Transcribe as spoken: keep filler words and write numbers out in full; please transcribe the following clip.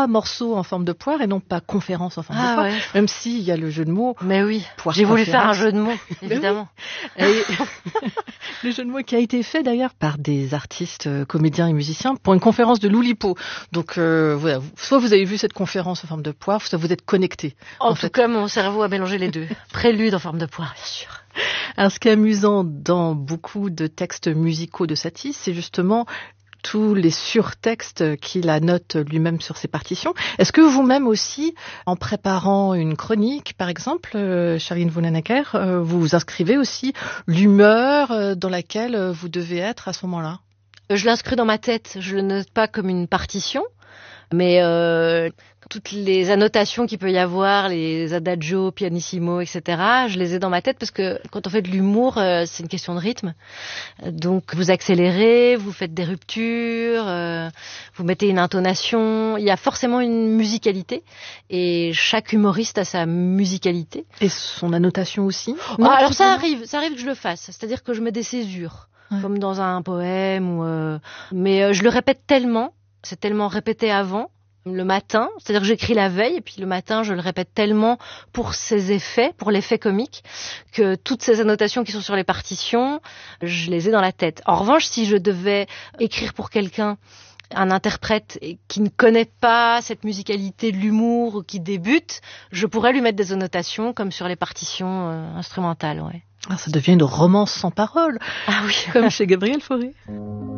pas morceau en forme de poire et non pas conférence en forme Ah, de poire, ouais. même s'il y a le jeu de mots. Mais oui, Poire j'ai voulu conférence. faire un jeu de mots, évidemment. Et le jeu de mots qui a été fait d'ailleurs par des artistes, euh, comédiens et musiciens pour une conférence de l'Oulipo. Donc euh, voilà, soit vous avez vu cette conférence en forme de poire, soit vous êtes connecté. En, En tout fait. cas, mon cerveau a mélangé les deux. Prélude en forme de poire, bien sûr. Alors ce qui est amusant dans beaucoup de textes musicaux de Satie, c'est justement tous les surtextes qu'il annote lui-même sur ses partitions. Est-ce que vous-même aussi, en préparant une chronique, par exemple, euh, Charline Vonnenacker, euh, vous inscrivez aussi l'humeur euh, dans laquelle euh, vous devez être à ce moment-là? Je l'inscris dans ma tête, je le note pas comme une partition, mais euh, toutes les annotations qu'il peut y avoir, les adagio, pianissimo, et cetera, je les ai dans ma tête parce que quand on fait de l'humour, euh, c'est une question de rythme. Donc vous accélérez, vous faites des ruptures, euh, vous mettez une intonation, il y a forcément une musicalité et chaque humoriste a sa musicalité. Et son annotation aussi? Non, ah, alors ça arrive, ça arrive que je le fasse, c'est-à-dire que je mets des césures. Ouais. Comme dans un poème, ou euh... mais euh, je le répète tellement, c'est tellement répété avant, le matin, c'est-à-dire que j'écris la veille, et puis le matin, je le répète tellement pour ses effets, pour l'effet comique, que toutes ces annotations qui sont sur les partitions, je les ai dans la tête. En revanche, si je devais écrire pour quelqu'un, un interprète qui ne connaît pas cette musicalité de l'humour ou qui débute, je pourrais lui mettre des annotations comme sur les partitions euh, instrumentales, ouais. Ah, ça devient une romance sans parole, ah oui. comme chez Gabriel Fauré.